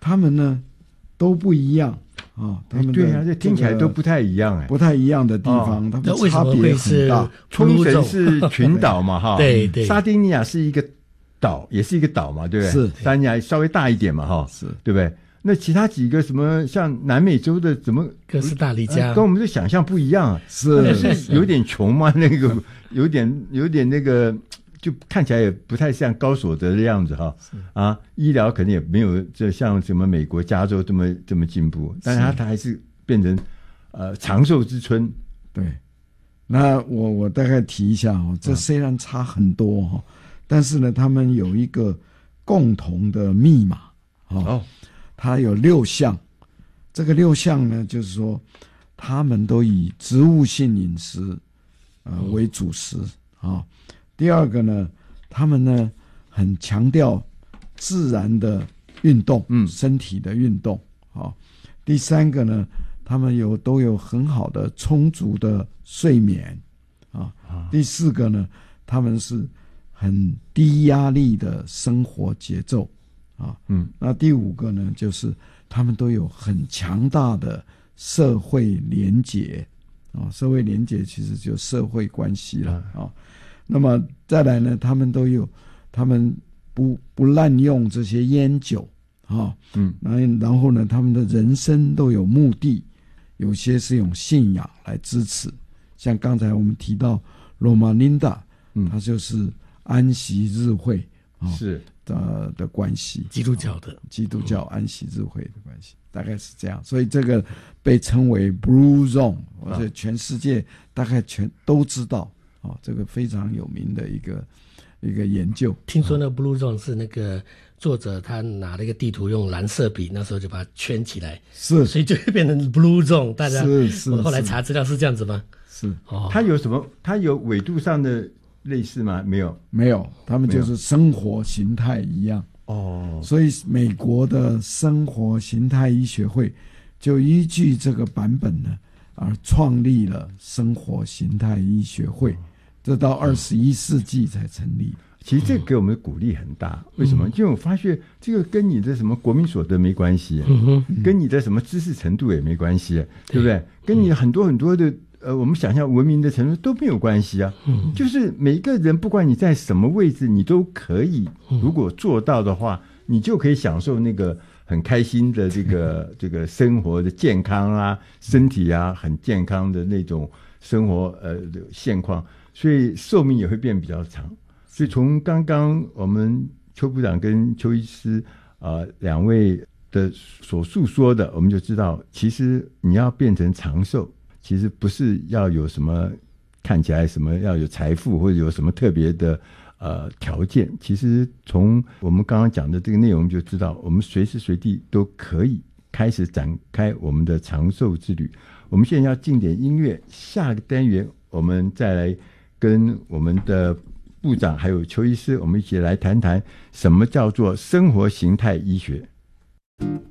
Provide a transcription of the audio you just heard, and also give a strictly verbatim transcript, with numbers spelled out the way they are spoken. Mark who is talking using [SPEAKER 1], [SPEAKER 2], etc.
[SPEAKER 1] 他们呢都不一样啊，他们的、
[SPEAKER 2] 欸、对啊，这听起来都不太一样哎、欸，
[SPEAKER 1] 不太一样的地方，哦、他们差别很大。
[SPEAKER 2] 冲绳是群岛嘛哈，
[SPEAKER 3] 对对，
[SPEAKER 2] 沙丁尼亚是一个岛，也是一个岛嘛，对不对？
[SPEAKER 1] 是
[SPEAKER 2] 沙丁尼亚稍微大一点嘛哈，
[SPEAKER 1] 是
[SPEAKER 2] 对不对？那其他几个什么像南美洲的怎么
[SPEAKER 3] 哥斯达黎加、
[SPEAKER 2] 呃、跟我们的想象不一样啊？
[SPEAKER 1] 是
[SPEAKER 2] 是有点穷吗？那个有点有点那个，就看起来也不太像高所得的样子哈。啊，医疗肯定也没有这像什么美国加州这么这么进步，但是它它还是变成呃长寿之村。
[SPEAKER 1] 对，那我我大概提一下哦，这虽然差很多哈、哦，但是呢，他们有一个共同的密码哦。哦它有六项，这个六项呢，就是说，他们都以植物性饮食，呃为主食啊、哦。第二个呢，他们呢很强调自然的运动，嗯，身体的运动啊、哦。第三个呢，他们有都有很好的充足的睡眠啊、哦。第四个呢，他们是很低压力的生活节奏。啊，嗯，那第五个呢，就是他们都有很强大的社会连结啊，社会连结其实就社会关系了啊。那么再来呢，他们都有，他们不不滥用这些烟酒啊，嗯，然后呢，他们的人生都有目的，有些是用信仰来支持，像刚才我们提到罗马琳达，嗯，它就是安息日会啊，
[SPEAKER 2] 是。
[SPEAKER 1] 的的关系，
[SPEAKER 3] 基督教的
[SPEAKER 1] 基督教安息日会的关系，大概是这样，所以这个被称为 Blue Zone， 而且全世界大概全都知道哦，这个非常有名的一个一个研究。
[SPEAKER 3] 听说那 Blue Zone 是那个作者他拿了一个地图用蓝色笔，那时候就把它圈起来，
[SPEAKER 1] 是，
[SPEAKER 3] 所以就会变成 Blue Zone。大家
[SPEAKER 1] 是是，
[SPEAKER 3] 我后来查资料是这样子吗？
[SPEAKER 1] 是，
[SPEAKER 2] 哦，它有什么？它有纬度上的类似吗？没有，
[SPEAKER 1] 没有，他们就是生活形态一样哦。所以美国的生活形态医学会就依据这个版本呢，而创立了生活形态医学会，这到二十一世纪才成立。
[SPEAKER 2] 其实这给我们的鼓励很大，为什么？因为我发现这个跟你的什么国民所得没关系，嗯、跟你的什么知识程度也没关系，对不对？跟你很多很多的。呃，我们想象文明的程度都没有关系啊，嗯，就是每一个人，不管你在什么位置，你都可以，如果做到的话，你就可以享受那个很开心的这个这个生活的健康啊，身体啊很健康的那种生活呃的现况，所以寿命也会变比较长。所以从刚刚我们邱部长跟邱医师啊、呃、两位的所述说的，我们就知道，其实你要变成长寿。其实不是要有什么看起来什么要有财富或者有什么特别的呃条件，其实从我们刚刚讲的这个内容就知道，我们随时随地都可以开始展开我们的长寿之旅。我们现在要进点音乐，下个单元我们再来跟我们的部长还有邱医师，我们一起来谈谈什么叫做生活形态医学。